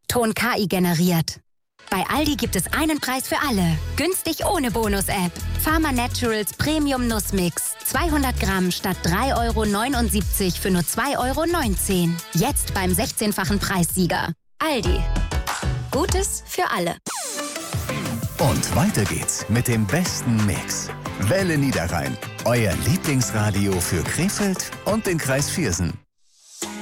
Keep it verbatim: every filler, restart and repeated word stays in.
Ton K I generiert. Bei Aldi gibt es einen Preis für alle. Günstig ohne Bonus-App. Pharma Naturals Premium Nussmix. zweihundert Gramm statt drei Euro neunundsiebzig für nur zwei Euro neunzehn. Jetzt beim sechzehnfachen Preissieger. Aldi. Gutes für alle. Und weiter geht's mit dem besten Mix. Welle Niederrhein. Euer Lieblingsradio für Krefeld und den Kreis Viersen.